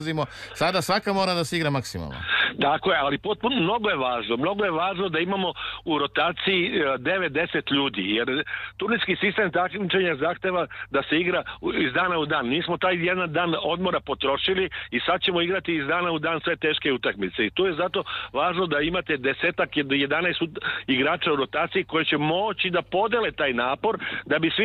Sada svaka mora da se igra maksimalno. Tako je, ali potpuno mnogo je važno da imamo u rotaciji 9-10 ljudi, jer turnirski sistem takmičenja zahteva da se igra iz dana u dan. Nismo taj jedan dan odmora potrošili i sad ćemo igrati iz dana u dan sve teške utakmice. I tu je zato važno da imate 10-11 igrača u rotaciji koji će moći da podele taj napor da bi svi